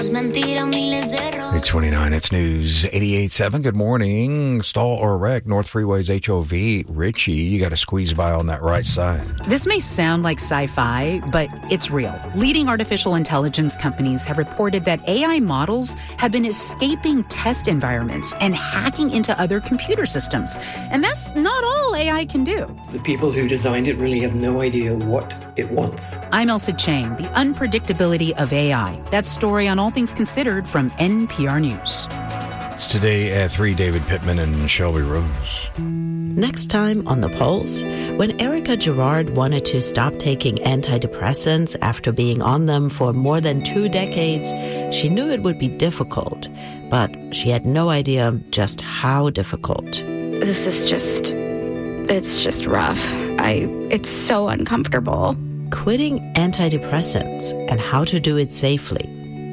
8:29, it's News 88.7. Good morning. Stall or wreck, North Freeway's HOV. Richie, you got to squeeze by on that right side. This may sound like sci-fi, but it's real. Leading artificial intelligence companies have reported that AI models have been escaping test environments and hacking into other computer systems. And that's not all AI can do. The people who designed it really have no idea what it wants. I'm Elsa Chang, the unpredictability of AI. That story on All Things Considered from NPR News. It's today at 3, David Pittman and Shelby Rose. Next time on The Pulse, when Erica Gerard wanted to stop taking antidepressants after being on them for more than 2 decades, she knew it would be difficult, but she had no idea just how difficult. This is it's just rough. It's so uncomfortable. Quitting antidepressants and how to do it safely.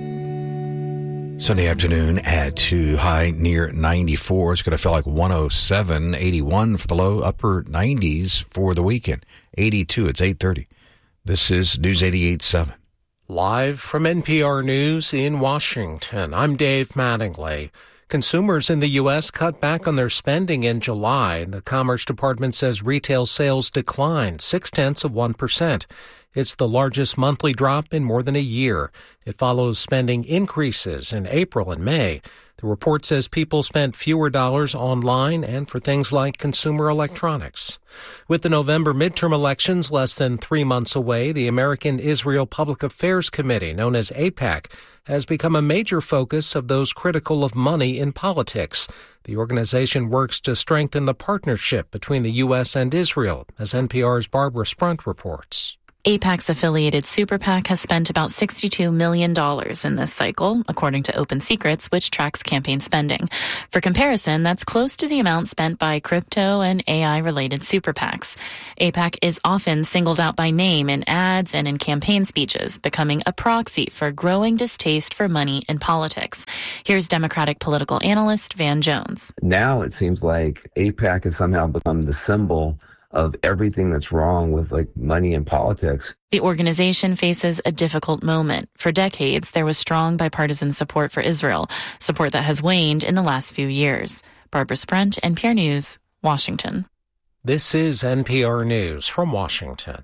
Sunday afternoon at 2, high near 94. It's going to feel like 107, 81 for the low, upper 90s for the weekend. 82, it's 8:30. This is News 88.7. Live from NPR News in Washington, I'm Dave Mattingly. Consumers in the U.S. cut back on their spending in July. The Commerce Department says retail sales declined 0.6%. It's the largest monthly drop in more than a year. It follows spending increases in April and May. The report says people spent fewer dollars online and for things like consumer electronics. With the November midterm elections less than 3 months away, the American Israel Public Affairs Committee, known as AIPAC, has become a major focus of those critical of money in politics. The organization works to strengthen the partnership between the U.S. and Israel, as NPR's Barbara Sprunt reports. AIPAC's affiliated Super PAC has spent about $62 million in this cycle, according to Open Secrets, which tracks campaign spending. For comparison, that's close to the amount spent by crypto and AI-related Super PACs. AIPAC is often singled out by name in ads and in campaign speeches, becoming a proxy for growing distaste for money in politics. Here's Democratic political analyst Van Jones. Now it seems like AIPAC has somehow become the symbol of everything that's wrong with money in politics. The organization faces a difficult moment. For decades, there was strong bipartisan support for Israel, support that has waned in the last few years. Barbara Sprunt, NPR News, Washington. This is NPR News from Washington.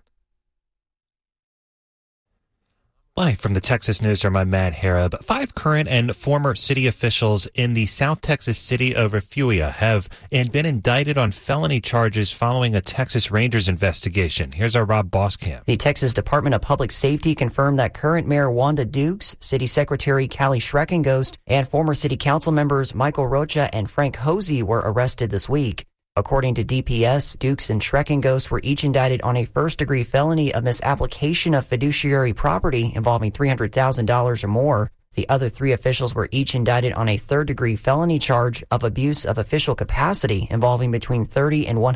Live from the Texas Newsroom, I'm Matt Harrop. 5 current and former city officials in the South Texas city of Refugia have been indicted on felony charges following a Texas Rangers investigation. Here's our Rob Boskamp. The Texas Department of Public Safety confirmed that current Mayor Wanda Dukes, City Secretary Callie Schreckengost, and former City Council members Michael Rocha and Frank Hosey were arrested this week. According to DPS, Dukes and Schreckengost were each indicted on a first-degree felony of misapplication of fiduciary property involving $300,000 or more. The other 3 officials were each indicted on a third-degree felony charge of abuse of official capacity involving between $30,000 and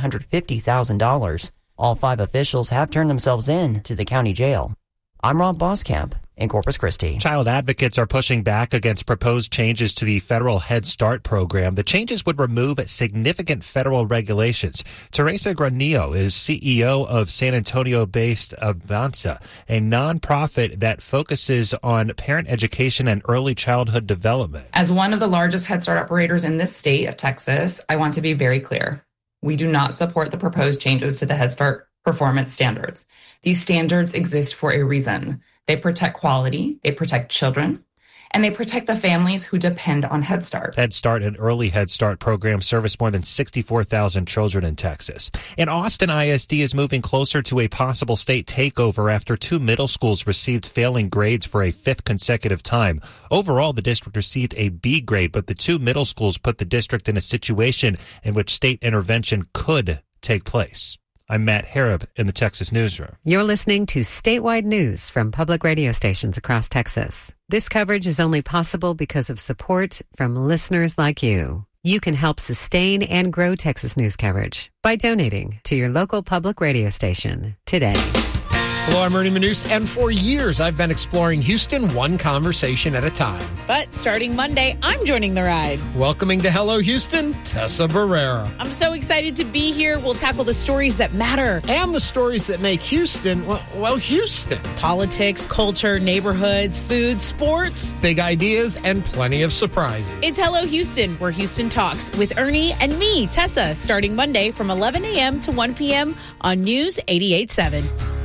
$150,000. All 5 officials have turned themselves in to the county jail. I'm Rob Boskamp in Corpus Christi. Child advocates are pushing back against proposed changes to the federal Head Start program. The changes would remove significant federal regulations. Teresa Granillo is CEO of San Antonio-based Avanza, a nonprofit that focuses on parent education and early childhood development. As one of the largest Head Start operators in this state of Texas, I want to be very clear. We do not support the proposed changes to the Head Start performance standards. These standards exist for a reason. They protect quality, they protect children, and they protect the families who depend on Head Start. Head Start and Early Head Start programs service more than 64,000 children in Texas. And Austin ISD is moving closer to a possible state takeover after 2 middle schools received failing grades for a 5th consecutive time. Overall, the district received a B grade, but the 2 middle schools put the district in a situation in which state intervention could take place. I'm Matt Harrop in the Texas Newsroom. You're listening to statewide news from public radio stations across Texas. This coverage is only possible because of support from listeners like you. You can help sustain and grow Texas news coverage by donating to your local public radio station today. Hello, I'm Ernie Manous, and for years I've been exploring Houston one conversation at a time. But starting Monday, I'm joining the ride. Welcoming to Hello Houston, Tessa Barrera. I'm so excited to be here. We'll tackle the stories that matter. And the stories that make Houston, well, Houston. Politics, culture, neighborhoods, food, sports. Big ideas and plenty of surprises. It's Hello Houston, where Houston talks with Ernie and me, Tessa, starting Monday from 11 a.m. to 1 p.m. on News 88.7.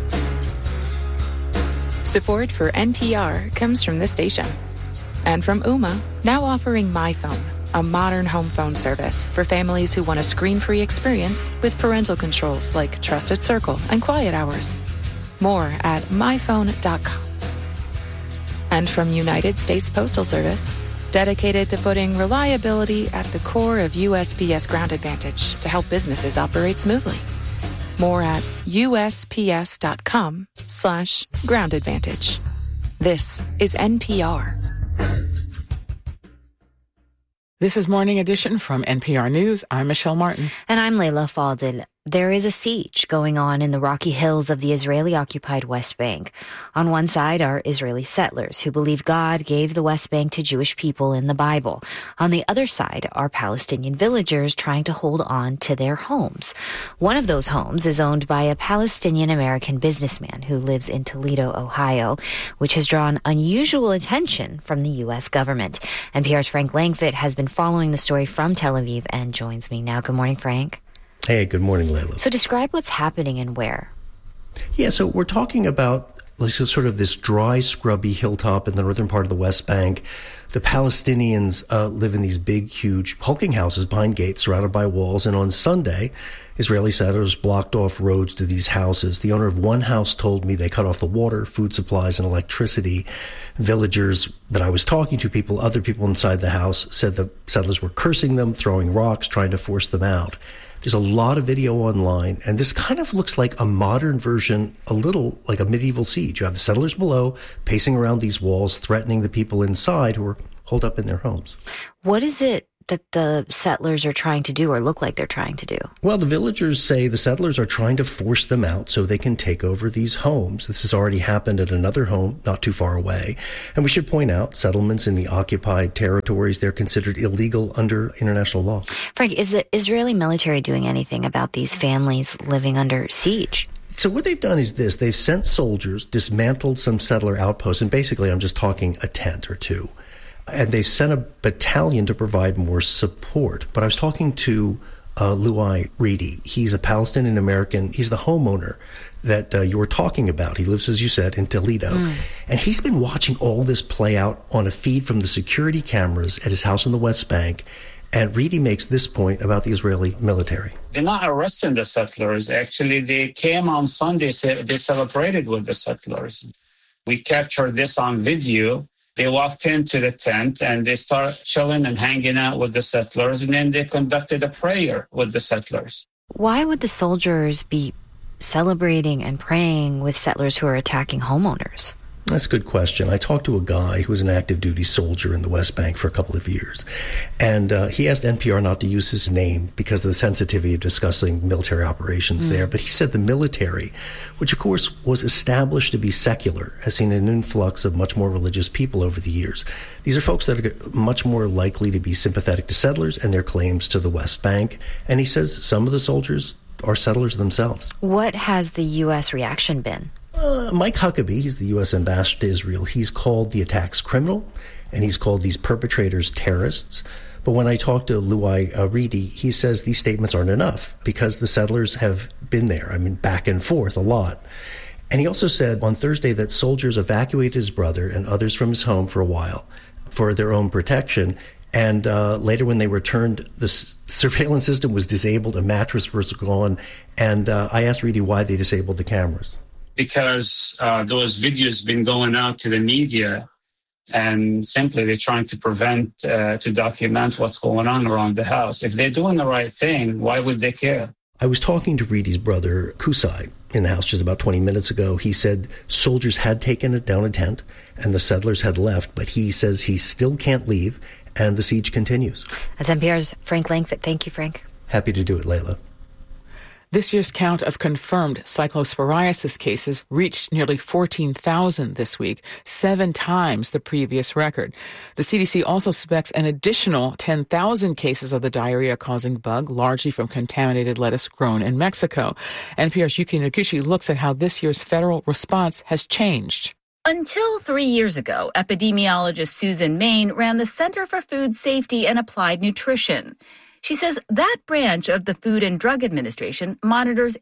Support for NPR comes from this station. And from Ooma, now offering MyPhone, a modern home phone service for families who want a screen-free experience with parental controls like Trusted Circle and Quiet Hours. More at myphone.com. And from United States Postal Service, dedicated to putting reliability at the core of USPS Ground Advantage to help businesses operate smoothly. More at USPS.com/Ground Advantage. This is NPR. This is Morning Edition from NPR News. I'm Michelle Martin. And I'm Leila Fadel. There is a siege going on in the rocky hills of the Israeli-occupied West Bank. On one side are Israeli settlers who believe God gave the West Bank to Jewish people in the Bible. On the other side are Palestinian villagers trying to hold on to their homes. One of those homes is owned by a Palestinian-American businessman who lives in Toledo, Ohio, which has drawn unusual attention from the U.S. government. NPR's Frank Langfitt has been following the story from Tel Aviv and joins me now. Good morning, Frank. Hey, good morning, Leila. So describe what's happening and where. Yeah, so we're talking about sort of this dry, scrubby hilltop in the northern part of the West Bank. The Palestinians live in these big, huge, hulking houses behind gates surrounded by walls. And on Sunday, Israeli settlers blocked off roads to these houses. The owner of one house told me they cut off the water, food supplies, and electricity. Villagers that I was talking to, other people inside the house, said the settlers were cursing them, throwing rocks, trying to force them out. There's a lot of video online, and this kind of looks like a modern version, a little like a medieval siege. You have the settlers below pacing around these walls, threatening the people inside who are holed up in their homes. What is it that the settlers are trying to do or look like they're trying to do? Well, the villagers say the settlers are trying to force them out so they can take over these homes. This has already happened at another home not too far away. And we should point out, settlements in the occupied territories, they're considered illegal under international law. Frank, is the Israeli military doing anything about these families living under siege? So what they've done is this. They've sent soldiers, dismantled some settler outposts, and basically I'm just talking a tent or two. And they sent a battalion to provide more support. But I was talking to Louai Reedy. He's a Palestinian-American. He's the homeowner that you were talking about. He lives, as you said, in Toledo. And he's been watching all this play out on a feed from the security cameras at his house in the West Bank. And Reedy makes this point about the Israeli military. They're not arresting the settlers. Actually, they came on Sunday. They celebrated with the settlers. We captured this on video. They walked into the tent and they started chilling and hanging out with the settlers, and then they conducted a prayer with the settlers. Why would the soldiers be celebrating and praying with settlers who are attacking homeowners? That's a good question. I talked to a guy who was an active duty soldier in the West Bank for a couple of years. And he asked NPR not to use his name because of the sensitivity of discussing military operations there. But he said the military, which of course was established to be secular, has seen an influx of much more religious people over the years. These are folks that are much more likely to be sympathetic to settlers and their claims to the West Bank. And he says some of the soldiers are settlers themselves. What has the U.S. reaction been? Mike Huckabee, he's the U.S. ambassador to Israel. He's called the attacks criminal, and he's called these perpetrators terrorists. But when I talked to Louai Reedy, he says these statements aren't enough because the settlers have been there, back and forth a lot. And he also said on Thursday that soldiers evacuated his brother and others from his home for a while for their own protection. And later when they returned, the surveillance system was disabled, a mattress was gone. And I asked Reedy why they disabled the cameras. Because those videos been going out to the media, and simply they're trying to prevent, to document what's going on around the house. If they're doing the right thing, why would they care? I was talking to Reedy's brother, Kusai, in the house just about 20 minutes ago. He said soldiers had taken down a tent and the settlers had left, but he says he still can't leave and the siege continues. That's NPR's Frank Langfitt. Thank you, Frank. Happy to do it, Leila. This year's count of confirmed cyclosporiasis cases reached nearly 14,000 this week, 7 times the previous record. The CDC also suspects an additional 10,000 cases of the diarrhea-causing bug, largely from contaminated lettuce grown in Mexico. NPR's Yuki Noguchi looks at how this year's federal response has changed. Until 3 years ago, epidemiologist Susan Main ran the Center for Food Safety and Applied Nutrition. She says that branch of the Food and Drug Administration monitors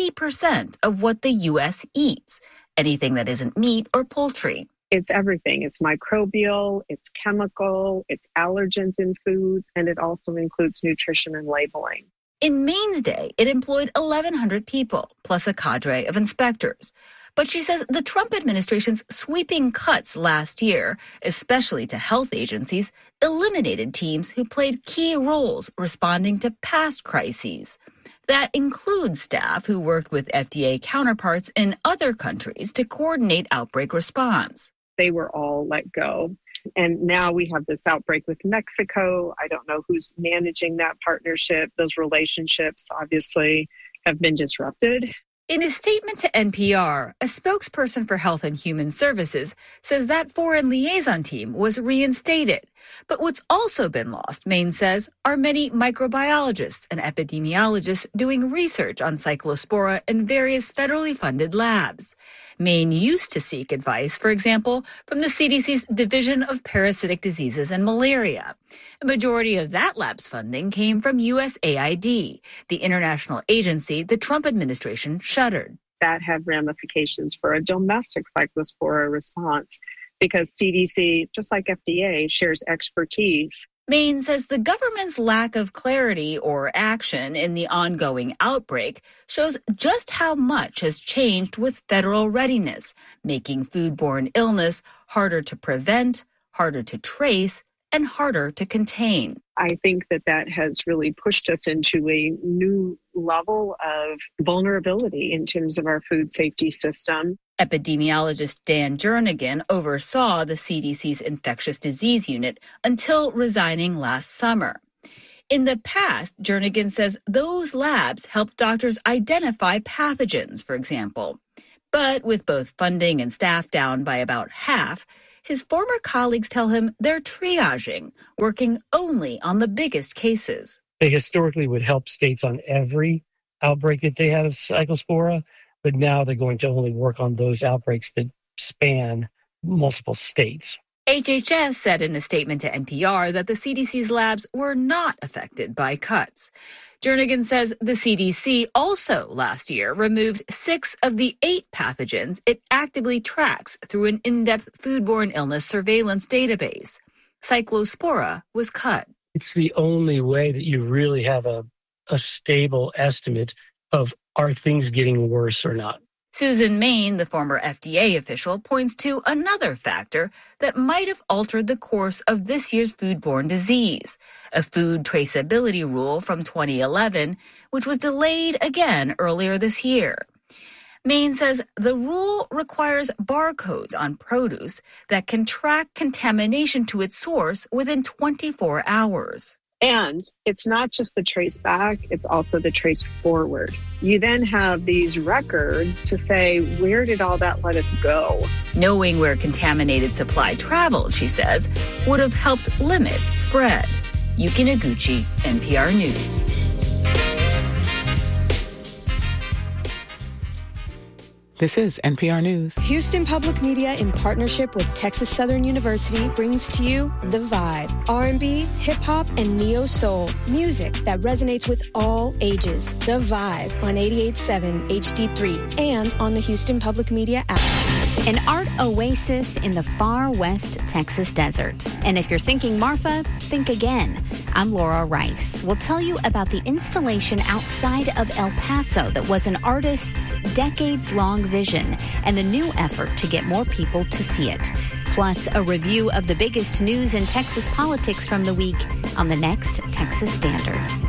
80% of what the U.S. eats, anything that isn't meat or poultry. It's everything. It's microbial, it's chemical, it's allergens in food, and it also includes nutrition and labeling. In Maine's day, it employed 1,100 people, plus a cadre of inspectors. But she says the Trump administration's sweeping cuts last year, especially to health agencies, eliminated teams who played key roles responding to past crises. That includes staff who worked with FDA counterparts in other countries to coordinate outbreak response. They were all let go. And now we have this outbreak with Mexico. I don't know who's managing that partnership. Those relationships obviously have been disrupted. In a statement to NPR, a spokesperson for Health and Human Services says that foreign liaison team was reinstated. But what's also been lost, Main says, are many microbiologists and epidemiologists doing research on cyclospora in various federally funded labs. Maine used to seek advice, for example, from the CDC's Division of Parasitic Diseases and Malaria. A majority of that lab's funding came from USAID, the international agency the Trump administration shuttered. That had ramifications for a domestic cyclospora response because CDC, just like FDA, shares expertise. Maine says the government's lack of clarity or action in the ongoing outbreak shows just how much has changed with federal readiness, making foodborne illness harder to prevent, harder to trace, and harder to contain. I think that has really pushed us into a new level of vulnerability in terms of our food safety system. Epidemiologist Dan Jernigan oversaw the CDC's infectious disease unit until resigning last summer. In the past, Jernigan says those labs helped doctors identify pathogens, for example. But with both funding and staff down by about half, his former colleagues tell him they're triaging, working only on the biggest cases. They historically would help states on every outbreak that they had of cyclospora, but now they're going to only work on those outbreaks that span multiple states. HHS said in a statement to NPR that the CDC's labs were not affected by cuts. Jernigan says the CDC also last year removed 6 of the 8 pathogens it actively tracks through an in-depth foodborne illness surveillance database. Cyclospora was cut. It's the only way that you really have a stable estimate of are things getting worse or not. Susan Main, the former FDA official, points to another factor that might have altered the course of this year's foodborne disease, a food traceability rule from 2011, which was delayed again earlier this year. Main says the rule requires barcodes on produce that can track contamination to its source within 24 hours. And it's not just the trace back, it's also the trace forward. You then have these records to say, where did all that lettuce go? Knowing where contaminated supply traveled, she says, would have helped limit spread. Yuki Noguchi, NPR News. This is NPR News. Houston Public Media, in partnership with Texas Southern University, brings to you The Vibe. R&B, hip-hop, and neo-soul. Music that resonates with all ages. The Vibe on 88.7 HD3 and on the Houston Public Media app. An art oasis in the far west Texas desert. And if you're thinking Marfa, think again. I'm Laura Rice. We'll tell you about the installation outside of El Paso that was an artist's decades-long vision and the new effort to get more people to see it. Plus, a review of the biggest news in Texas politics from the week on the next Texas Standard.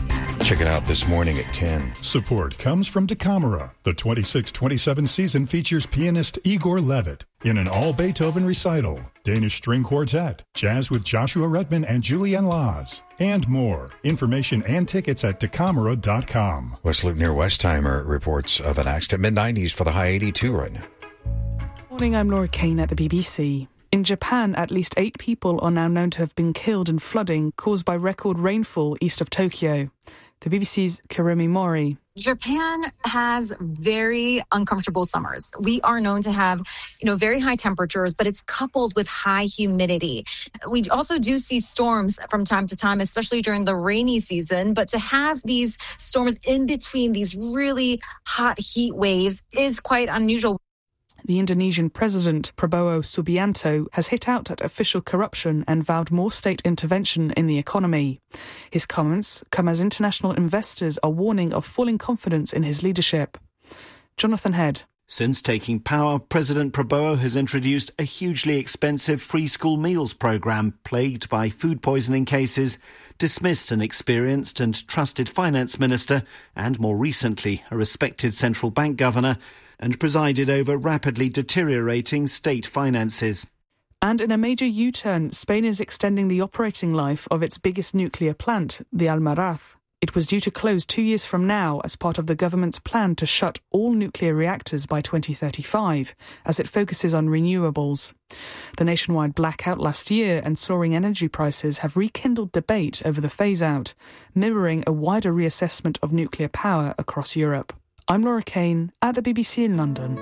Check it out this morning at 10. Support comes from DeCamera. The 26-27 season features pianist Igor Levit in an all-Beethoven recital, Danish string quartet, jazz with Joshua Redman and Julianne Laws, and more. Information and tickets at DeCamera.com. West Loop near Westheimer reports of an accident. Mid-90s for the high 82 right now. Morning, I'm Laura Kane at the BBC. In Japan, at least 8 people are now known to have been killed in flooding caused by record rainfall east of Tokyo. The BBC's Kurumi Mori. Japan has very uncomfortable summers. We are known to have, very high temperatures, but it's coupled with high humidity. We also do see storms from time to time, especially during the rainy season. But to have these storms in between these really hot heat waves is quite unusual. The Indonesian president, Prabowo Subianto, has hit out at official corruption and vowed more state intervention in the economy. His comments come as international investors are warning of falling confidence in his leadership. Jonathan Head. Since taking power, President Prabowo has introduced a hugely expensive free school meals programme plagued by food poisoning cases, dismissed an experienced and trusted finance minister, and more recently, a respected central bank governor, and presided over rapidly deteriorating state finances. And in a major U-turn, Spain is extending the operating life of its biggest nuclear plant, the Almaraz. It was due to close 2 years from now as part of the government's plan to shut all nuclear reactors by 2035, as it focuses on renewables. The nationwide blackout last year and soaring energy prices have rekindled debate over the phase-out, mirroring a wider reassessment of nuclear power across Europe. I'm Laura Kane at the BBC in London.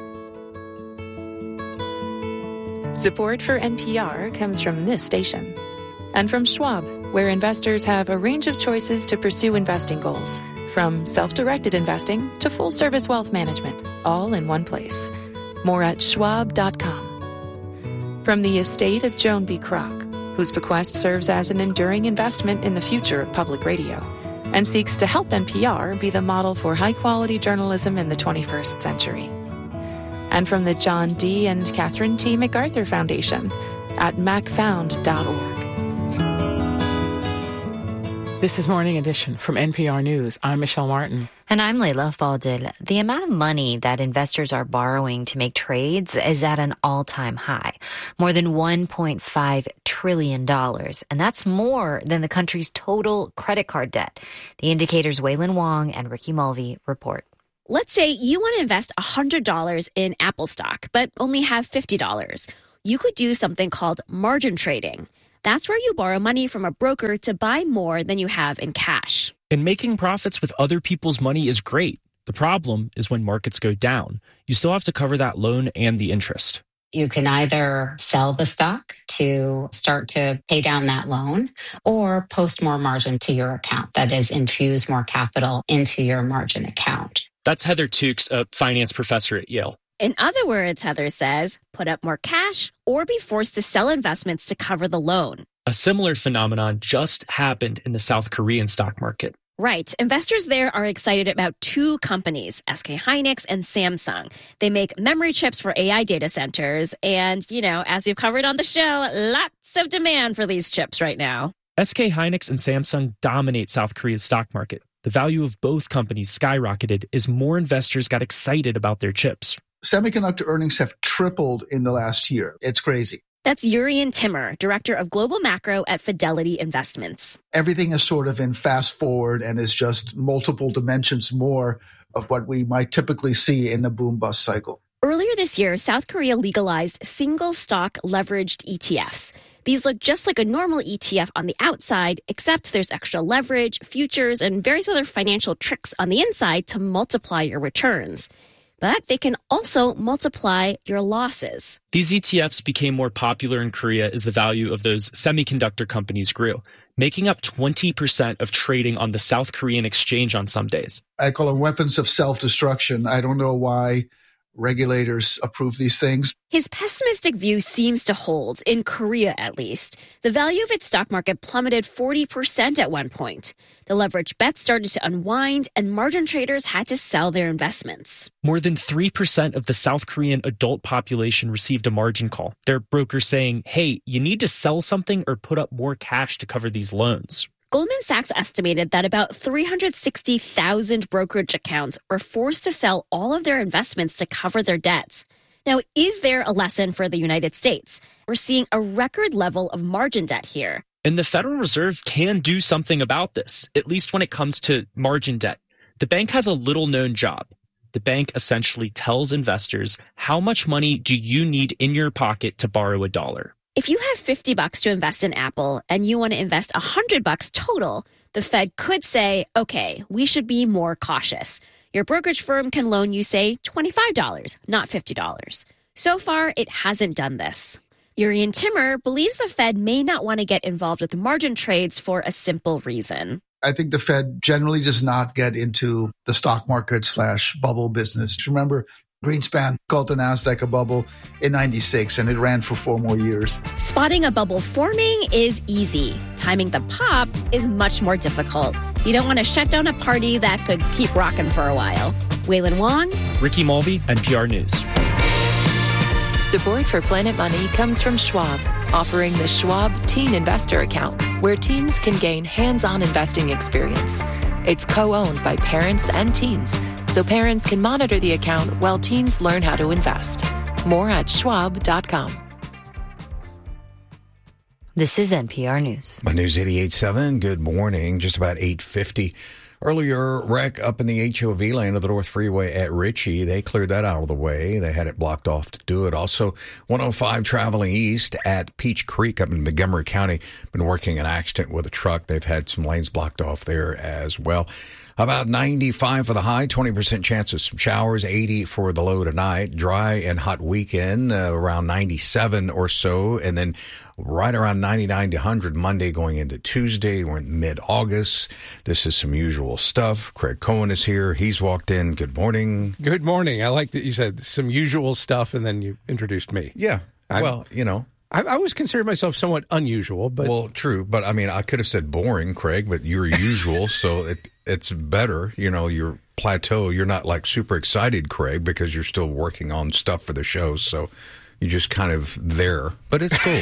Support for NPR comes from this station and from Schwab, where investors have a range of choices to pursue investing goals, from self-directed investing to full-service wealth management, all in one place. More at schwab.com. From the estate of Joan B. Kroc, whose bequest serves as an enduring investment in the future of public radio, and seeks to help NPR be the model for high-quality journalism in the 21st century. And from the John D. and Catherine T. MacArthur Foundation at macfound.org. This is Morning Edition from NPR News. I'm Michelle Martin. And I'm Leila Fadil. The amount of money that investors are borrowing to make trades is at an all-time high, more than $1.5 trillion. And that's more than the country's total credit card debt. The Indicator's Waylon Wong and Ricky Mulvey report. Let's say you want to invest $100 in Apple stock, but only have $50. You could do something called margin trading. That's where you borrow money from a broker to buy more than you have in cash. And making profits with other people's money is great. The problem is when markets go down, you still have to cover that loan and the interest. You can either sell the stock to start to pay down that loan or post more margin to your account. That is, infuse more capital into your margin account. That's Heather Tukes, a finance professor at Yale. In other words, Heather says, put up more cash or be forced to sell investments to cover the loan. A similar phenomenon just happened in the South Korean stock market. Right. Investors there are excited about 2 companies, SK Hynix and Samsung. They make memory chips for AI data centers. And, as we've covered on the show, lots of demand for these chips right now. SK Hynix and Samsung dominate South Korea's stock market. The value of both companies skyrocketed as more investors got excited about their chips. Semiconductor earnings have tripled in the last year. It's crazy. That's Urian Timmer, Director of Global Macro at Fidelity Investments. Everything is sort of in fast forward and is just multiple dimensions more of what we might typically see in a boom-bust cycle. Earlier this year, South Korea legalized single-stock leveraged ETFs. These look just like a normal ETF on the outside, except there's extra leverage, futures, and various other financial tricks on the inside to multiply your returns. But they can also multiply your losses. These ETFs became more popular in Korea as the value of those semiconductor companies grew, making up 20% of trading on the South Korean exchange on some days. I call them weapons of self-destruction. I don't know why regulators approve these things. His pessimistic view seems to hold, in Korea at least. The value of its stock market plummeted 40% at one point. The leverage bets started to unwind, and margin traders had to sell their investments. More than 3% of the South Korean adult population received a margin call. Their broker saying, hey, you need to sell something or put up more cash to cover these loans. Goldman Sachs estimated that about 360,000 brokerage accounts were forced to sell all of their investments to cover their debts. Now, is there a lesson for the United States? We're seeing a record level of margin debt here. And the Federal Reserve can do something about this, at least when it comes to margin debt. The bank has a little-known job. The bank essentially tells investors, how much money do you need in your pocket to borrow $1? If you have $50 to invest in Apple and you want to invest $100 total, the Fed could say, okay, we should be more cautious. Your brokerage firm can loan you, say, $25, not $50. So far, it hasn't done this. Jurrien Timmer believes the Fed may not want to get involved with margin trades for a simple reason. I think the Fed generally does not get into the stock market / bubble business. Remember, Greenspan called the NASDAQ a bubble in 96, and it ran for 4 more years. Spotting a bubble forming is easy. Timing the pop is much more difficult. You don't want to shut down a party that could keep rocking for a while. Waylon Wong, Ricky Mulvey, NPR News. Support for Planet Money comes from Schwab, offering the Schwab Teen Investor Account, where teens can gain hands-on investing experience. It's co-owned by parents and teens, so parents can monitor the account while teens learn how to invest. More at schwab.com. This is NPR News. My News 88.7, good morning, just about 8:50. Earlier, wreck up in the HOV lane of the North Freeway at Ritchie. They cleared that out of the way. They had it blocked off to do it. Also, 105 traveling east at Peach Creek up in Montgomery County. Been working an accident with a truck. They've had some lanes blocked off there as well. About 95 for the high, 20% chance of some showers, 80 for the low tonight. Dry and hot weekend, around 97 or so. And then right around 99 to 100 Monday going into Tuesday. We're in mid-August. This is some usual stuff. Craig Cohen is here. He's walked in. Good morning. Good morning. I like that you said some usual stuff and then you introduced me. Yeah. Well, you know. I always consider myself somewhat unusual, but... Well, true. But, I mean, I could have said boring, Craig, but you're usual, so it's better. You know, your plateau, you're not, like, super excited, Craig, because you're still working on stuff for the show, so you're just kind of there. But it's cool.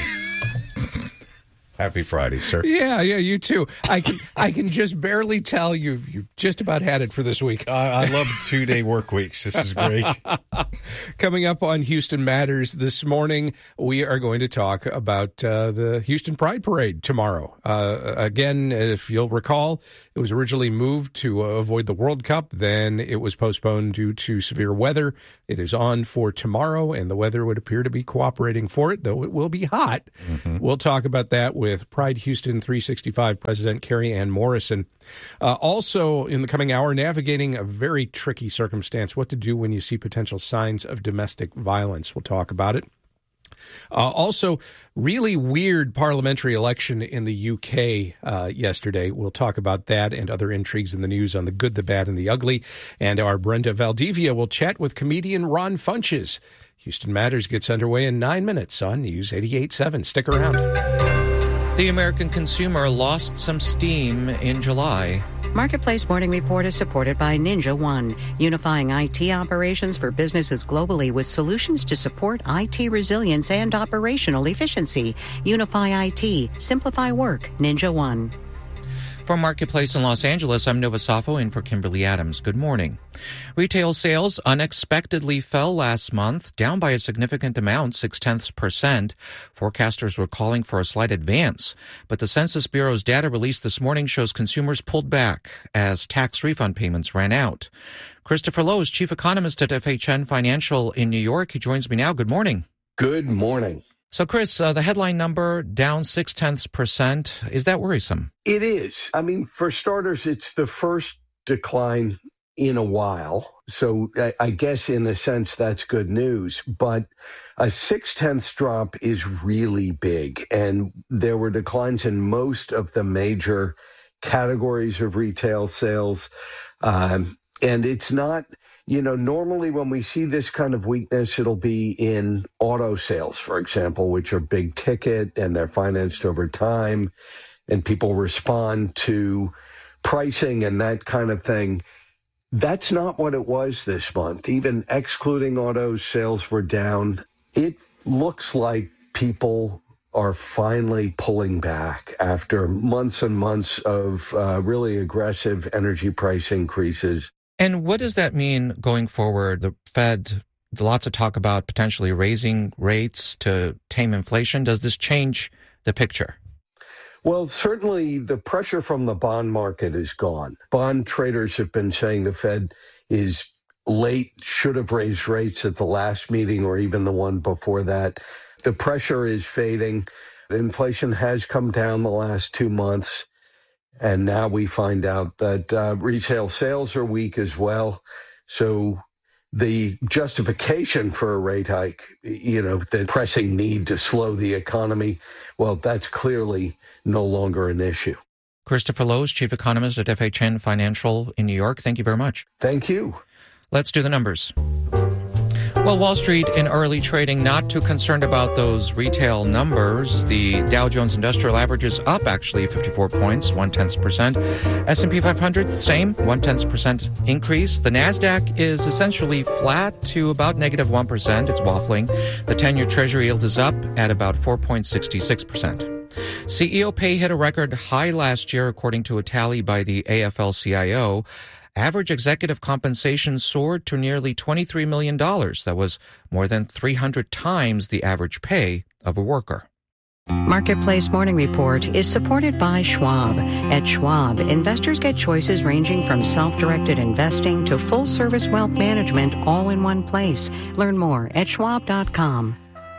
Happy Friday, sir. Yeah, you too. I can just barely tell you've just about had it for this week. I love 2-day work weeks. This is great. Coming up on Houston Matters this morning, we are going to talk about the Houston Pride Parade tomorrow. Again, if you'll recall, it was originally moved to avoid the World Cup. Then it was postponed due to severe weather. It is on for tomorrow, and the weather would appear to be cooperating for it, though it will be hot. Mm-hmm. We'll talk about that with Pride Houston 365 President Carrie Ann Morrison. Also, in the coming hour, navigating a very tricky circumstance, what to do when you see potential signs of domestic violence. We'll talk about it. Also, really weird parliamentary election in the UK yesterday. We'll talk about that and other intrigues in the news on the good, the bad, and the ugly. And our Brenda Valdivia will chat with comedian Ron Funches. Houston Matters gets underway in 9 minutes on News 88.7. Stick around. The American consumer lost some steam in July. Marketplace Morning Report is supported by Ninja One, unifying IT operations for businesses globally with solutions to support IT resilience and operational efficiency. Unify IT, simplify work, Ninja One. From Marketplace in Los Angeles, I'm Nova Safo in for Kimberly Adams. Good morning. Retail sales unexpectedly fell last month, down by a significant amount, 0.6%. Forecasters were calling for a slight advance, but the Census Bureau's data released this morning shows consumers pulled back as tax refund payments ran out. Christopher Lowe is chief economist at FHN Financial in New York. He joins me now. Good morning. Good morning. So, Chris, the headline number down 0.6%. Is that worrisome? It is. I mean, for starters, it's the first decline in a while. So I guess in a sense that's good news. But a 0.6 drop is really big. And there were declines in most of the major categories of retail sales. And it's not... You know, normally when we see this kind of weakness, it'll be in auto sales, for example, which are big ticket and they're financed over time and people respond to pricing and that kind of thing. That's not what it was this month. Even excluding autos, sales were down. It looks like people are finally pulling back after months and months of really aggressive energy price increases. And what does that mean going forward? The Fed, lots of talk about potentially raising rates to tame inflation. Does this change the picture? Well, certainly the pressure from the bond market is gone. Bond traders have been saying the Fed is late, should have raised rates at the last meeting or even the one before that. The pressure is fading. Inflation has come down the last 2 months. And now we find out that retail sales are weak as well. So the justification for a rate hike, the pressing need to slow the economy, well, that's clearly no longer an issue. Christopher Lowe's, chief economist at FHN Financial in New York. Thank you very much. Thank you. Let's do the numbers. Well, Wall Street in early trading, not too concerned about those retail numbers. The Dow Jones Industrial Average is up, actually, 54 points, 0.1%. S&P 500, same, 0.1% increase. The NASDAQ is essentially flat to about negative 1%. It's waffling. The 10-year Treasury yield is up at about 4.66%. CEO pay hit a record high last year, according to a tally by the AFL-CIO. Average executive compensation soared to nearly $23 million. That was more than 300 times the average pay of a worker. Marketplace Morning Report is supported by Schwab. At Schwab, investors get choices ranging from self-directed investing to full-service wealth management all in one place. Learn more at schwab.com.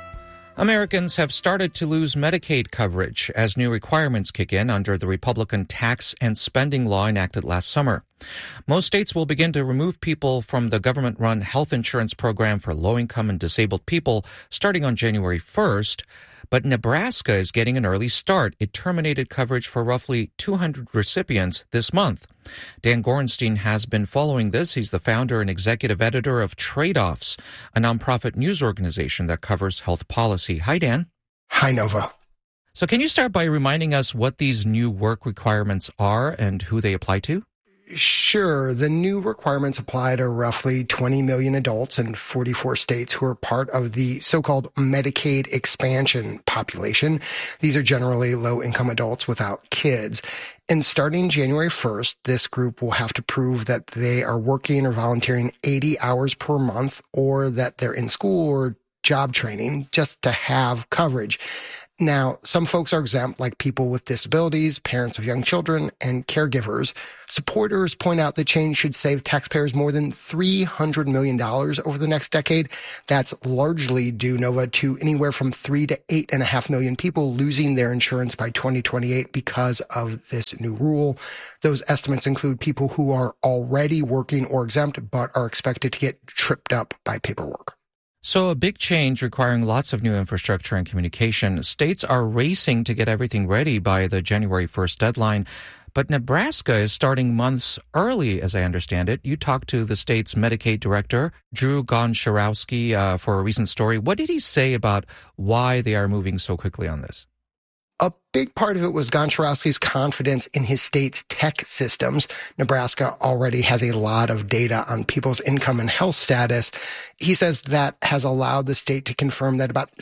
Americans have started to lose Medicaid coverage as new requirements kick in under the Republican tax and spending law enacted last summer. Most states will begin to remove people from the government-run health insurance program for low-income and disabled people starting on January 1st. But Nebraska is getting an early start. It terminated coverage for roughly 200 recipients this month. Dan Gorenstein has been following this. He's the founder and executive editor of Trade-Offs, a nonprofit news organization that covers health policy. Hi, Dan. Hi, Nova. So can you start by reminding us what these new work requirements are and who they apply to? Sure. The new requirements apply to roughly 20 million adults in 44 states who are part of the so-called Medicaid expansion population. These are generally low-income adults without kids. And starting January 1st, this group will have to prove that they are working or volunteering 80 hours per month or that they're in school or job training just to have coverage. Now, some folks are exempt, like people with disabilities, parents of young children, and caregivers. Supporters point out the change should save taxpayers more than $300 million over the next decade. That's largely due, Nova, to anywhere from 3 to 8.5 million people losing their insurance by 2028 because of this new rule. Those estimates include people who are already working or exempt, but are expected to get tripped up by paperwork. So a big change requiring lots of new infrastructure and communication. States are racing to get everything ready by the January 1st deadline. But Nebraska is starting months early, as I understand it. You talked to the state's Medicaid director, Drew Goncharowski, for a recent story. What did he say about why they are moving so quickly on this? A big part of it was Goncharowski's confidence in his state's tech systems. Nebraska already has a lot of data on people's income and health status. He says that has allowed the state to confirm that about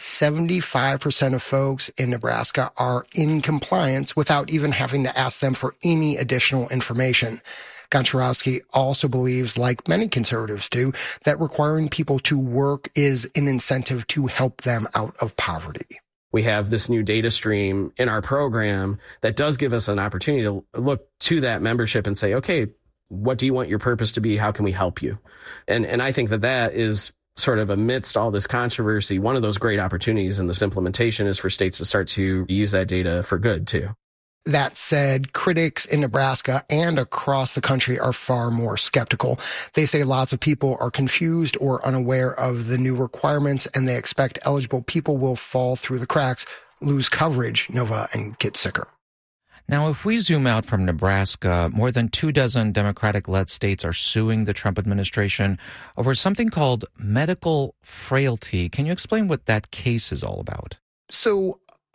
75% of folks in Nebraska are in compliance without even having to ask them for any additional information. Goncharowski also believes, like many conservatives do, that requiring people to work is an incentive to help them out of poverty. We have this new data stream in our program that does give us an opportunity to look to that membership and say, okay, what do you want your purpose to be? How can we help you? And I think that is sort of amidst all this controversy. One of those great opportunities in this implementation is for states to start to use that data for good, too. That said, critics in Nebraska and across the country are far more skeptical. They say lots of people are confused or unaware of the new requirements, and they expect eligible people will fall through the cracks, lose coverage, Nova, and get sicker. Now, if we zoom out from Nebraska, more than 24 Democratic-led states are suing the Trump administration over something called medical frailty. Can you explain what that case is all about? So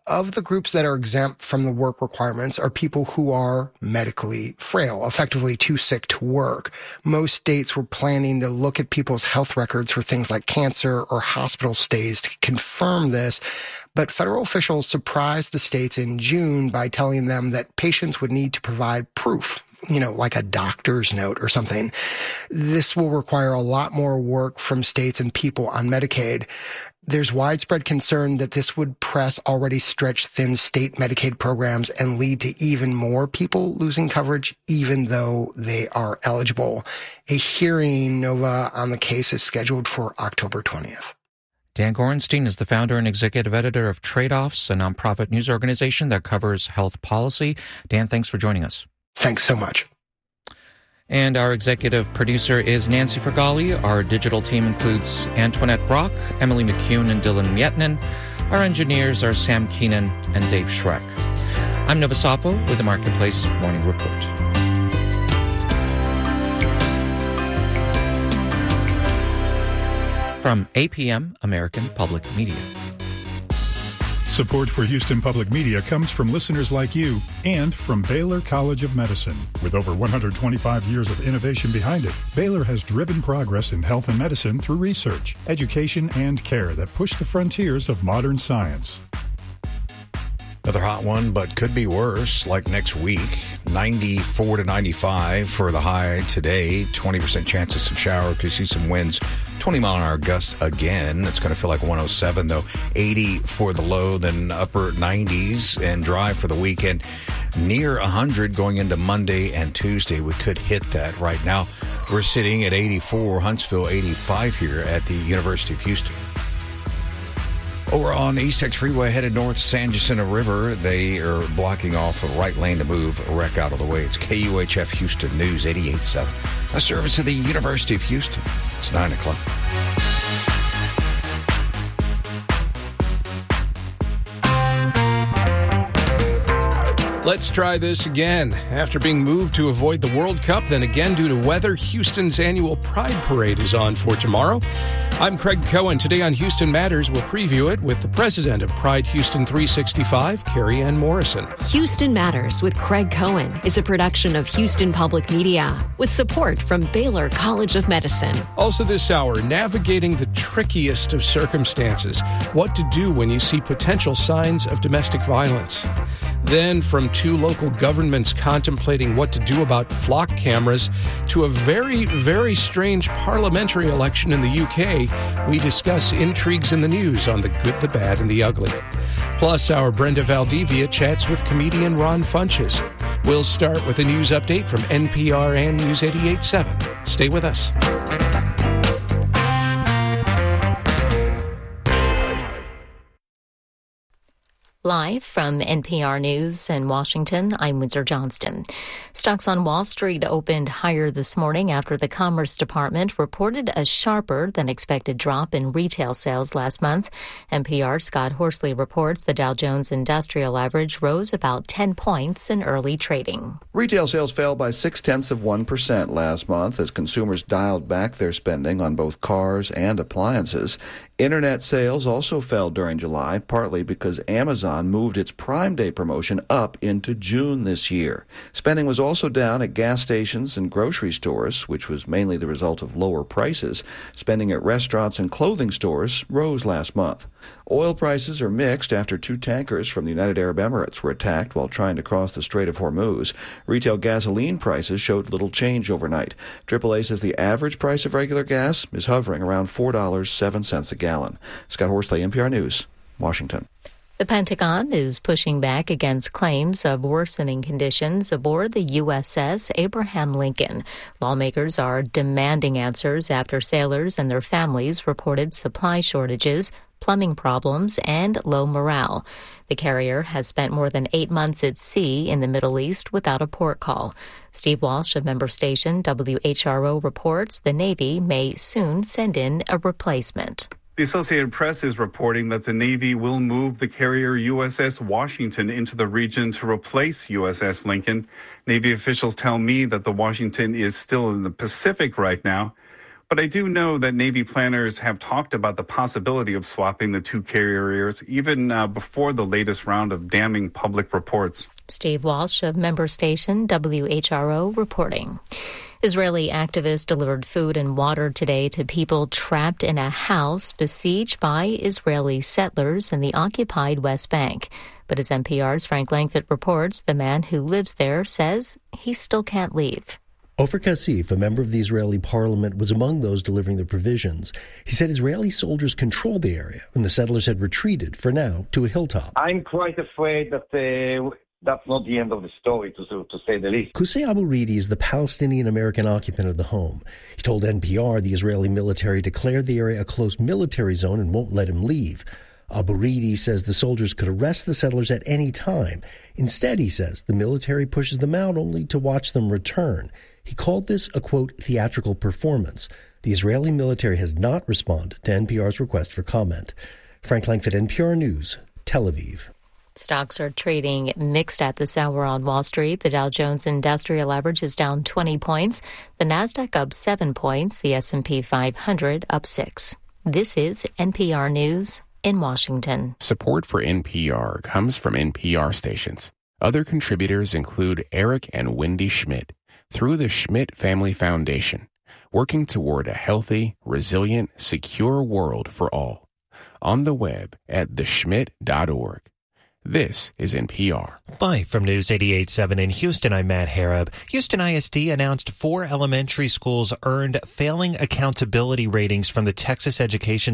of the groups that are exempt from the work requirements are people who are medically frail, effectively too sick to work. Most states were planning to look at people's health records for things like cancer or hospital stays to confirm this. But federal officials surprised the states in June by telling them that patients would need to provide proof, like a doctor's note or something. This will require a lot more work from states and people on Medicaid. There's widespread concern that this would press already stretched thin state Medicaid programs and lead to even more people losing coverage, even though they are eligible. A hearing, Nova, on the case is scheduled for October 20th. Dan Gorenstein is the founder and executive editor of Trade-Offs, a nonprofit news organization that covers health policy. Dan, thanks for joining us. Thanks so much. And our executive producer is Nancy Fergali. Our digital team includes Antoinette Brock, Emily McCune, and Dylan Mietnin. Our engineers are Sam Keenan and Dave Schreck. I'm Nova Safo with the Marketplace Morning Report. From APM, American Public Media. Support for Houston Public Media comes from listeners like you and from Baylor College of Medicine. With over 125 years of innovation behind it, Baylor has driven progress in health and medicine through research, education, and care that push the frontiers of modern science. Another hot one, but could be worse, like next week. 94 to 95 for the high today. 20% chance of some shower. Could see some winds. 20-mile-an-hour gusts again. It's going to feel like 107, though. 80 for the low, then upper 90s, and dry for the weekend. Near 100 going into Monday and Tuesday. We could hit that right now. We're sitting at 84, Huntsville 85 here at the University of Houston. Over on the East Texas Freeway, headed north, San Jacinto River, they are blocking off a right lane to move a wreck out of the way. It's KUHF Houston News 88.7, a service of the University of Houston. It's 9 o'clock. Let's try this again. After being moved to avoid the World Cup, then again due to weather, Houston's annual Pride Parade is on for tomorrow. I'm Craig Cohen. Today on Houston Matters, we'll preview it with the president of Pride Houston 365, Carrie Ann Morrison. Houston Matters with Craig Cohen is a production of Houston Public Media with support from Baylor College of Medicine. Also this hour, navigating the trickiest of circumstances. What to do when you see potential signs of domestic violence. Then, from two local governments contemplating what to do about flock cameras to a very, very strange parliamentary election in the UK, we discuss intrigues in the news on the good, the bad, and the ugly. Plus, our Brenda Valdivia chats with comedian Ron Funches. We'll start with a news update from NPR and News 88.7. Stay with us. Live from NPR News in Washington, I'm Windsor Johnston. Stocks on Wall Street opened higher this morning after the Commerce Department reported a sharper than expected drop in retail sales last month. NPR's Scott Horsley reports the Dow Jones Industrial Average rose about 10 points in early trading. Retail sales fell by 0.6% last month as consumers dialed back their spending on both cars and appliances. Internet sales also fell during July, partly because Amazon moved its Prime Day promotion up into June this year. Spending was also down at gas stations and grocery stores, which was mainly the result of lower prices. Spending at restaurants and clothing stores rose last month. Oil prices are mixed after two tankers from the United Arab Emirates were attacked while trying to cross the Strait of Hormuz. Retail gasoline prices showed little change overnight. AAA says the average price of regular gas is hovering around $4.07 a gallon. Scott Horsley, NPR News, Washington. The Pentagon is pushing back against claims of worsening conditions aboard the USS Abraham Lincoln. Lawmakers are demanding answers after sailors and their families reported supply shortages, plumbing problems, and low morale. The carrier has spent more than 8 months at sea in the Middle East without a port call. Steve Walsh of member station WHRO reports the Navy may soon send in a replacement. The Associated Press is reporting that the Navy will move the carrier USS Washington into the region to replace USS Lincoln. Navy officials tell me that the Washington is still in the Pacific right now. But I do know that Navy planners have talked about the possibility of swapping the two carriers even before the latest round of damning public reports. Steve Walsh of member station WHRO reporting. Israeli activists delivered food and water today to people trapped in a house besieged by Israeli settlers in the occupied West Bank. But as NPR's Frank Langfitt reports, the man who lives there says he still can't leave. Ofer Kassif, a member of the Israeli parliament, was among those delivering the provisions. He said Israeli soldiers controlled the area and the settlers had retreated, for now, to a hilltop. I'm quite afraid that that's not the end of the story, to say the least. Qusay Abu Ridi is the Palestinian-American occupant of the home. He told NPR the Israeli military declared the area a close military zone and won't let him leave. Abu Ridi says the soldiers could arrest the settlers at any time. Instead, he says, the military pushes them out only to watch them return. He called this a, quote, theatrical performance. The Israeli military has not responded to NPR's request for comment. Frank Langfitt, NPR News, Tel Aviv. Stocks are trading mixed at this hour on Wall Street. The Dow Jones Industrial Average is down 20 points. The Nasdaq up 7 points. The S&P 500 up 6. This is NPR News in Washington. Support for NPR comes from NPR stations. Other contributors include Eric and Wendy Schmidt through the Schmidt Family Foundation, working toward a healthy, resilient, secure world for all. On the web at theschmidt.org. This is NPR. Live from News 88.7 in Houston, I'm Matt Harab. Houston ISD announced 4 elementary schools earned failing accountability ratings from the Texas Education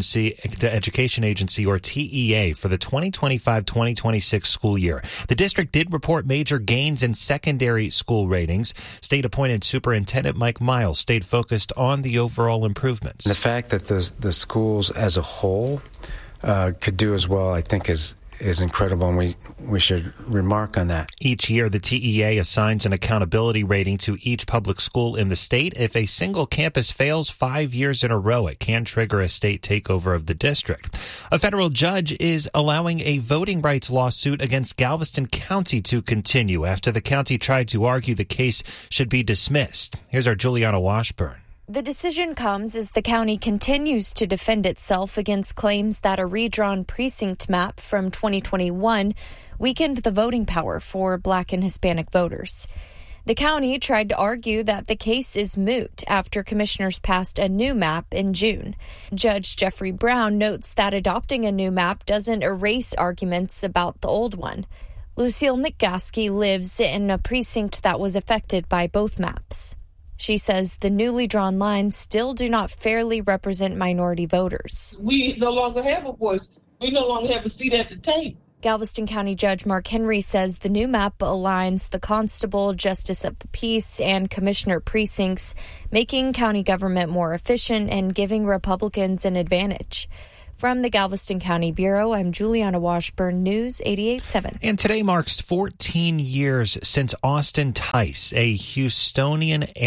Agency, or TEA, for the 2025-2026 school year. The district did report major gains in secondary school ratings. State-appointed Superintendent Mike Miles stayed focused on the overall improvements. The fact that the schools as a whole could do as well, I think, is incredible, and we should remark on that. Each year, the TEA assigns an accountability rating to each public school in the state. If a single campus fails 5 years in a row, it can trigger a state takeover of the district. A federal judge is allowing a voting rights lawsuit against Galveston County to continue after the county tried to argue the case should be dismissed. Here's our Juliana Washburn. The decision comes as the county continues to defend itself against claims that a redrawn precinct map from 2021 weakened the voting power for Black and Hispanic voters. The county tried to argue that the case is moot after commissioners passed a new map in June. Judge Jeffrey Brown notes that adopting a new map doesn't erase arguments about the old one. Lucille McGaskey lives in a precinct that was affected by both maps. She says the newly drawn lines still do not fairly represent minority voters. We no longer have a voice. We no longer have a seat at the table. Galveston County Judge Mark Henry says the new map aligns the constable, justice of the peace, and commissioner precincts, making county government more efficient and giving Republicans an advantage. From the Galveston County Bureau, I'm Juliana Washburn, News 88.7. And today marks 14 years since Austin Tice, a Houston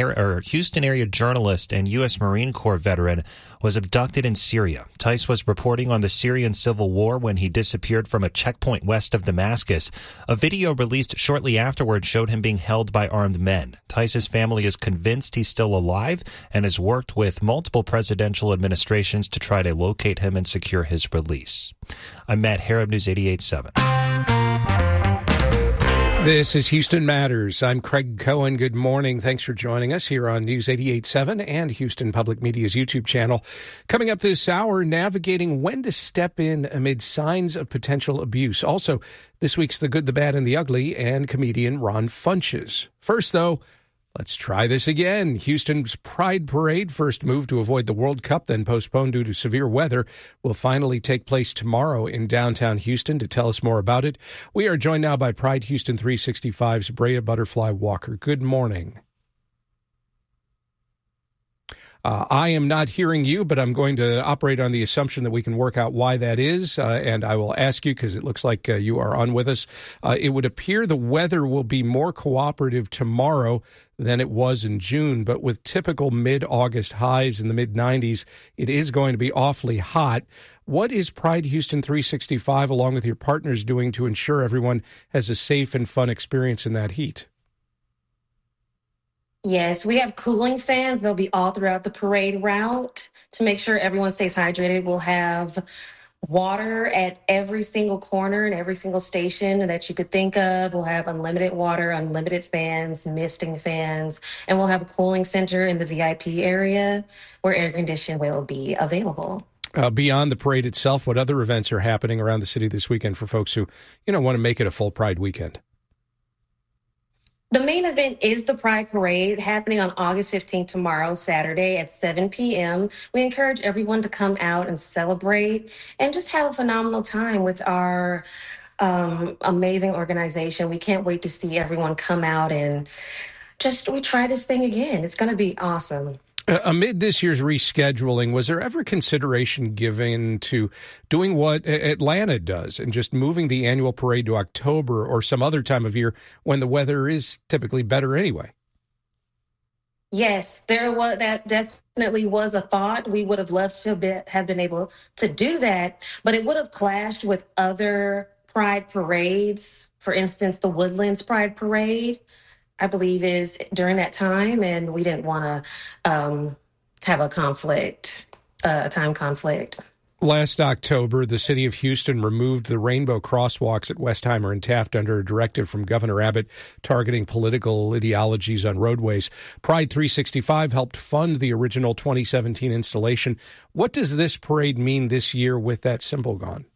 area journalist and U.S. Marine Corps veteran, was abducted in Syria. Tice was reporting on the Syrian civil war when he disappeared from a checkpoint west of Damascus. A video released shortly afterward showed him being held by armed men. Tice's family is convinced he's still alive and has worked with multiple presidential administrations to try to locate him and secure his release. I'm Matt Harab, News 88.7. This is Houston Matters. I'm Craig Cohen. Good morning. Thanks for joining us here on News 88.7 and Houston Public Media's YouTube channel. Coming up this hour, navigating when to step in amid signs of potential abuse. Also, this week's The Good, the Bad, and the Ugly, and comedian Ron Funches. First, though, let's try this again. Houston's Pride Parade, first moved to avoid the World Cup, then postponed due to severe weather, will finally take place tomorrow in downtown Houston. To tell us more about it, we are joined now by Pride Houston 365's Brea Butterfly Walker. Good morning. I am not hearing you, but I'm going to operate on the assumption that we can work out why that is, and I will ask you because it looks like you are on with us. It would appear the weather will be more cooperative tomorrow than it was in June, but with typical mid-August highs in the mid-90s, it is going to be awfully hot. What is Pride Houston 365, along with your partners, doing to ensure everyone has a safe and fun experience in that heat? Yes, we have cooling fans. They'll be all throughout the parade route to make sure everyone stays hydrated. We'll have water at every single corner and every single station that you could think of. We'll have unlimited water, unlimited fans, misting fans, and we'll have a cooling center in the VIP area where air conditioning will be available. Beyond the parade itself, what other events are happening around the city this weekend for folks who, want to make it a full Pride weekend? The main event is the Pride Parade happening on August 15th, tomorrow, Saturday at 7 p.m. We encourage everyone to come out and celebrate and just have a phenomenal time with our amazing organization. We can't wait to see everyone come out and we try this thing again. It's going to be awesome. Amid this year's rescheduling, was there ever consideration given to doing what Atlanta does and just moving the annual parade to October or some other time of year when the weather is typically better anyway? Yes, that definitely was a thought. We would have loved to have been able to do that, but it would have clashed with other Pride parades. For instance, the Woodlands Pride Parade, I believe, is during that time, and we didn't want to have a time conflict. Last October, the city of Houston removed the rainbow crosswalks at Westheimer and Taft under a directive from Governor Abbott targeting political ideologies on roadways. Pride 365 helped fund the original 2017 installation. What does this parade mean this year with that symbol gone?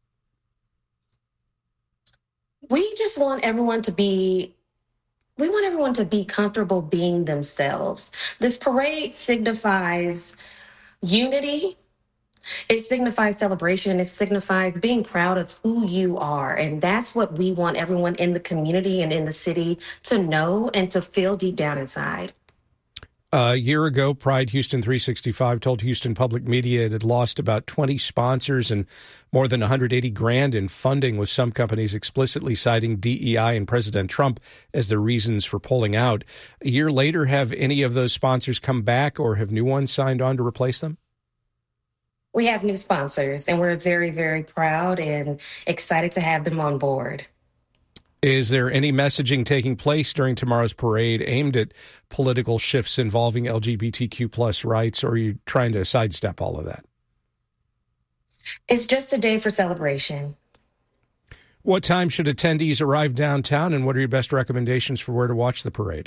We just want everyone to be comfortable being themselves. This parade signifies unity. It signifies celebration. It signifies being proud of who you are. And that's what we want everyone in the community and in the city to know and to feel deep down inside. A year ago, Pride Houston 365 told Houston Public Media it had lost about 20 sponsors and more than $180,000 in funding, with some companies explicitly citing DEI and President Trump as their reasons for pulling out. A year later, have any of those sponsors come back or have new ones signed on to replace them? We have new sponsors, and we're very, very proud and excited to have them on board. Is there any messaging taking place during tomorrow's parade aimed at political shifts involving LGBTQ plus rights, or are you trying to sidestep all of that? It's just a day for celebration. What time should attendees arrive downtown, and what are your best recommendations for where to watch the parade?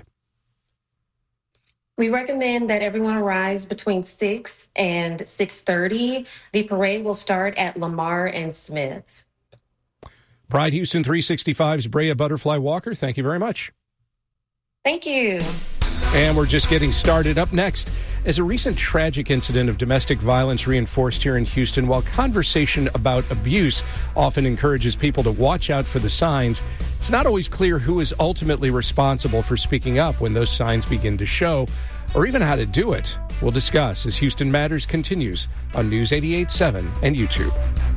We recommend that everyone arrives between 6 and 6:30. The parade will start at Lamar and Smith. Pride Houston 365's Brea Butterfly Walker, thank you very much. Thank you. And we're just getting started. Up next, as a recent tragic incident of domestic violence reinforced here in Houston, while conversation about abuse often encourages people to watch out for the signs, it's not always clear who is ultimately responsible for speaking up when those signs begin to show, or even how to do it. We'll discuss as Houston Matters continues on News 88.7 and YouTube.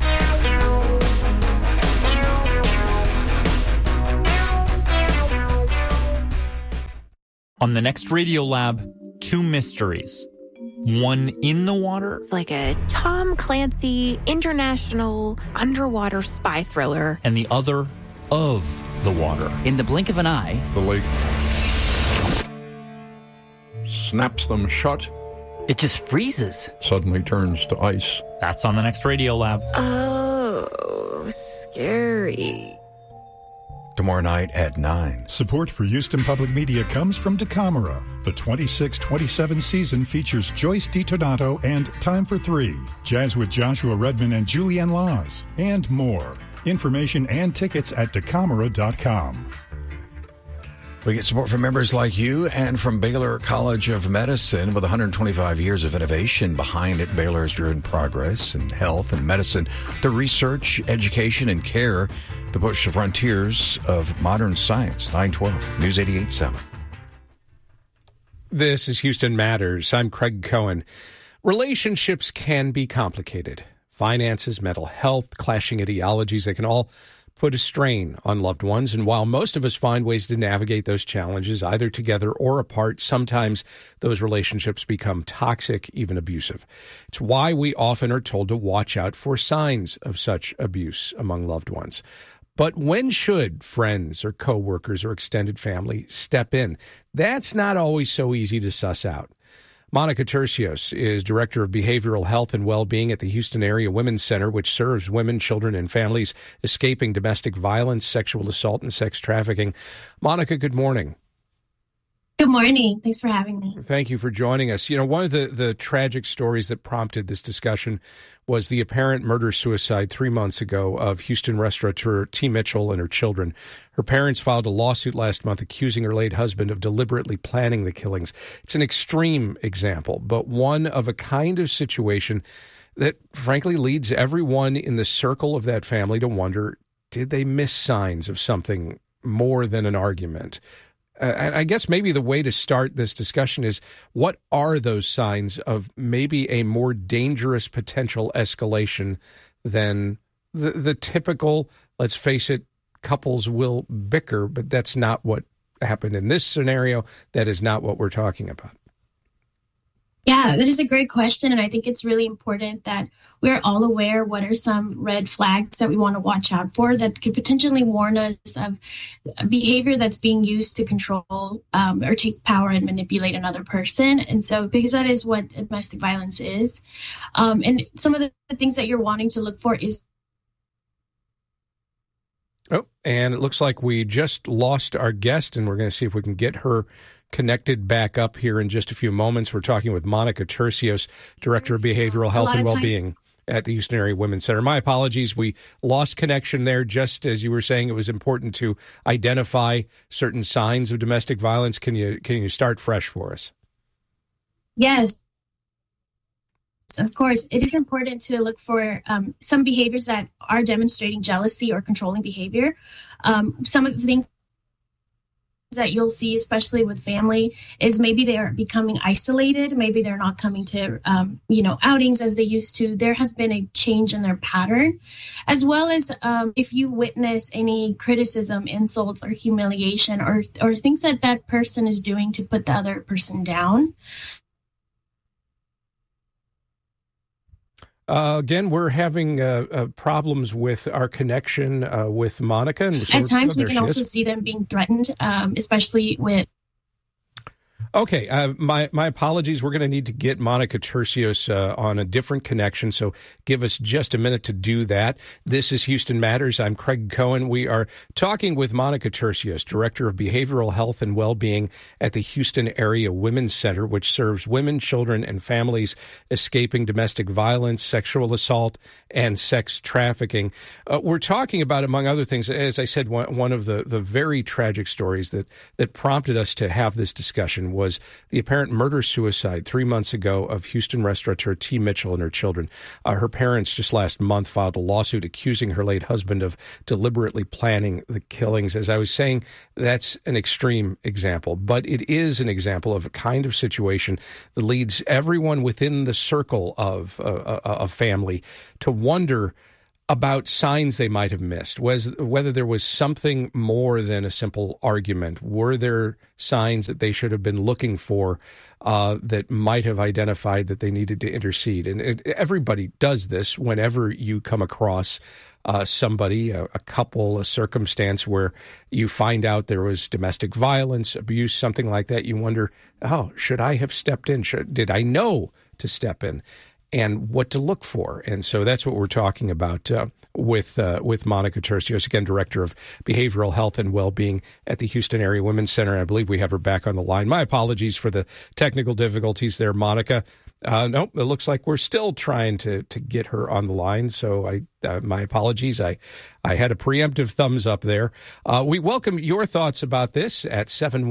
On the next Radio Lab, 2 mysteries. One in the water. It's like a Tom Clancy international underwater spy thriller. And the other of the water. In the blink of an eye, the lake snaps them shut. It just freezes. Suddenly turns to ice. That's on the next Radio Lab. Oh, scary. Tomorrow night at 9. Support for Houston Public Media comes from Dekamera. The 26-27 season features Joyce DiTonato and Time for 3, Jazz with Joshua Redman and Julianne Laws, and more. Information and tickets at Dekamera.com. We get support from members like you and from Baylor College of Medicine. With 125 years of innovation behind it, Baylor has driven progress in health and medicine through research, education, and care to push the frontiers of modern science. 912, News 88.7. This is Houston Matters. I'm Craig Cohen. Relationships can be complicated. Finances, mental health, clashing ideologies, they can all put a strain on loved ones. And while most of us find ways to navigate those challenges, either together or apart, sometimes those relationships become toxic, even abusive. It's why we often are told to watch out for signs of such abuse among loved ones. But when should friends or coworkers or extended family step in? That's not always so easy to suss out. Monica Tercios is Director of Behavioral Health and Well-Being at the Houston Area Women's Center, which serves women, children, and families escaping domestic violence, sexual assault, and sex trafficking. Monica, good morning. Good morning. Thanks for having me. Thank you for joining us. You know, one of the tragic stories that prompted this discussion was the apparent murder-suicide 3 months ago of Houston restaurateur T. Mitchell and her children. Her parents filed a lawsuit last month accusing her late husband of deliberately planning the killings. It's an extreme example, but one of a kind of situation that frankly leads everyone in the circle of that family to wonder, did they miss signs of something more than an argument? I guess maybe the way to start this discussion is, what are those signs of maybe a more dangerous potential escalation than the typical, let's face it, couples will bicker, but that's not what happened in this scenario. That is not what we're talking about. Yeah, that is a great question. And I think it's really important that we're all aware what are some red flags that we want to watch out for that could potentially warn us of behavior that's being used to control or take power and manipulate another person. And so, because that is what domestic violence is. And some of the things that you're wanting to look for is. Oh, and it looks like we just lost our guest, and we're going to see if we can get her connected back up here in just a few moments. We're talking with Monica Tercios, Director of Behavioral Health and Well-Being at the Houston Area Women's Center. My apologies. We lost connection there. Just as you were saying, it was important to identify certain signs of domestic violence. Can you start fresh for us? Yes. Of course, it is important to look for some behaviors that are demonstrating jealousy or controlling behavior. Some of the things that you'll see, especially with family, is maybe they are becoming isolated. Maybe they're not coming to, outings as they used to. There has been a change in their pattern, as well as if you witness any criticism, insults, or humiliation, or things that that person is doing to put the other person down. Again, we're having problems with our connection with Monica. And at times, we can also see them being threatened, especially with. Okay, my apologies. We're going to need to get Monica Tercios on a different connection, so give us just a minute to do that. This is Houston Matters. I'm Craig Cohen. We are talking with Monica Tercios, Director of Behavioral Health and Well-Being at the Houston Area Women's Center, which serves women, children, and families escaping domestic violence, sexual assault, and sex trafficking. We're talking about, among other things, as I said, one of the very tragic stories that prompted us to have this discussion was the apparent murder-suicide 3 months ago of Houston restaurateur T. Mitchell and her children. Her parents just last month filed a lawsuit accusing her late husband of deliberately planning the killings. As I was saying, that's an extreme example, but it is an example of a kind of situation that leads everyone within the circle of a family to wonder about signs they might have missed, whether there was something more than a simple argument. Were there signs that they should have been looking for that might have identified that they needed to intercede? And everybody does this whenever you come across somebody, a couple, a circumstance where you find out there was domestic violence, abuse, something like that. You wonder, should I have stepped in? Did I know to step in? And what to look for. And so that's what we're talking about with Monica Tercios, again, Director of Behavioral Health and Well-Being at the Houston Area Women's Center. I believe we have her back on the line. My apologies for the technical difficulties there, Monica. Nope, it looks like we're still trying to get her on the line. So my apologies. I had a preemptive thumbs up there. We welcome your thoughts about this at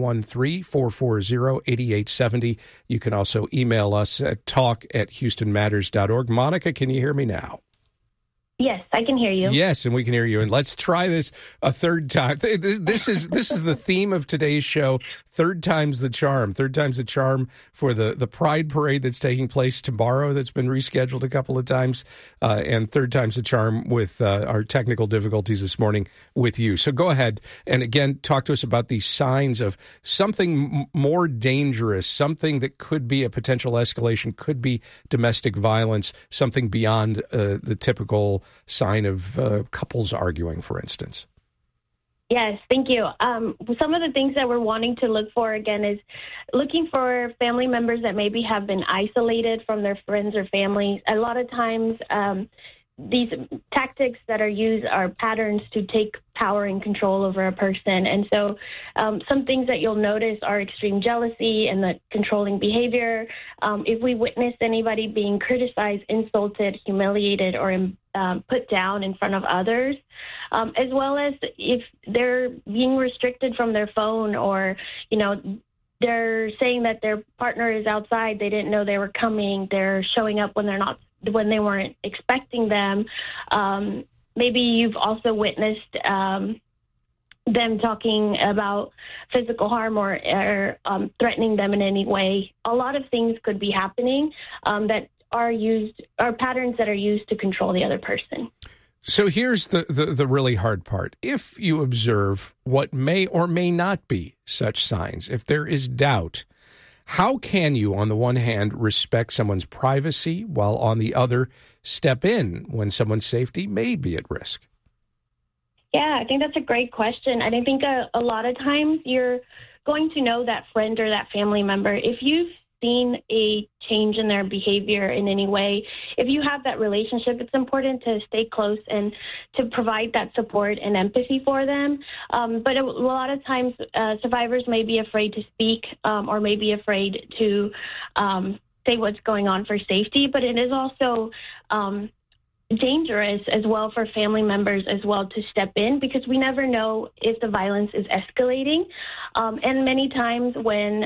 713-440-8870. You can also email us at talk@houstonmatters.org. Monica, can you hear me now? Yes, I can hear you. Yes, and we can hear you. And let's try this a third time. This is the theme of today's show. Third time's the charm. Third time's the charm for the Pride Parade that's taking place tomorrow that's been rescheduled a couple of times. And third time's the charm with our technical difficulties this morning with you. So go ahead and, again, talk to us about these signs of something more dangerous, something that could be a potential escalation, could be domestic violence, something beyond the typical sign of couples arguing, for instance. Yes, thank you. Some of the things that we're wanting to look for, again, is looking for family members that maybe have been isolated from their friends or family. A lot of times, these tactics that are used are patterns to take power and control over a person. And so some things that you'll notice are extreme jealousy and the controlling behavior. If we witness anybody being criticized, insulted, humiliated, or put down in front of others, as well as if they're being restricted from their phone, or, they're saying that their partner is outside, they didn't know they were coming, they're showing up when they weren't expecting them. Maybe you've also witnessed them talking about physical harm or threatening them in any way. A lot of things could be happening that are patterns that are used to control the other person. So here's the really hard part. If you observe what may or may not be such signs, if there is doubt, how can you, on the one hand, respect someone's privacy, while on the other, step in when someone's safety may be at risk? Yeah, I think that's a great question. And I think a lot of times you're going to know that friend or that family member if you've seen a change in their behavior in any way. If you have that relationship, it's important to stay close and to provide that support and empathy for them. But a lot of times survivors may be afraid to speak or may be afraid to say what's going on for safety. But it is also dangerous as well for family members as well to step in, because we never know if the violence is escalating. And many times when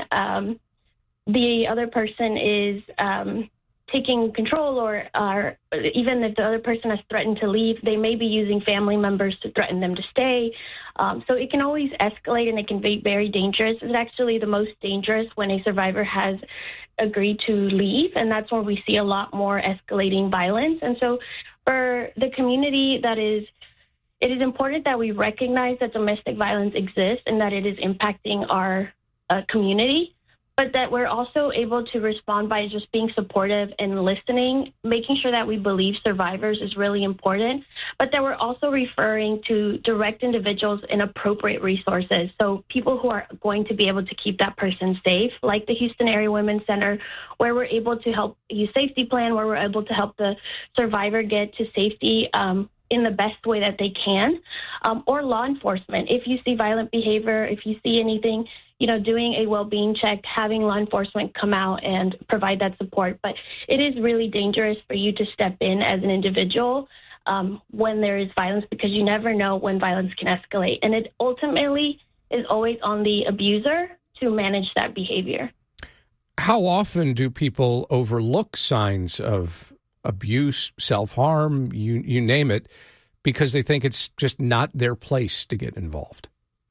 the other person is taking control, or even if the other person has threatened to leave, they may be using family members to threaten them to stay. So it can always escalate, and it can be very dangerous. It's actually the most dangerous when a survivor has agreed to leave, and that's when we see a lot more escalating violence. And so for the community, it is important that we recognize that domestic violence exists and that it is impacting our community, but that we're also able to respond by just being supportive and listening. Making sure that we believe survivors is really important, but that we're also referring to direct individuals and appropriate resources. So people who are going to be able to keep that person safe, like the Houston Area Women's Center, where we're able to help use safety plan, where we're able to help the survivor get to safety in the best way that they can, or law enforcement. If you see violent behavior, if you see anything, doing a well-being check, having law enforcement come out and provide that support. But it is really dangerous for you to step in as an individual when there is violence, because you never know when violence can escalate. And it ultimately is always on the abuser to manage that behavior. How often do people overlook signs of abuse, self-harm, you name it, because they think it's just not their place to get involved?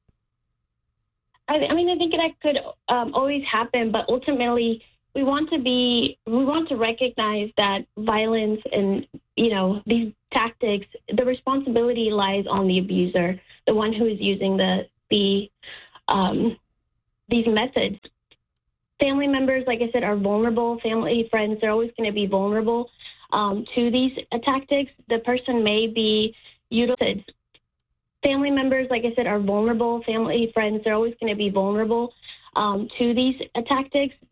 I think that could always happen, but ultimately we want to recognize that violence and, these tactics, the responsibility lies on the abuser, the one who is using these methods. Family members, like I said, are vulnerable. Family, friends, they're always going to be vulnerable to these tactics. The person may be utilized. Family members, like I said, are vulnerable. Family, friends, they're always going to be vulnerable to these tactics.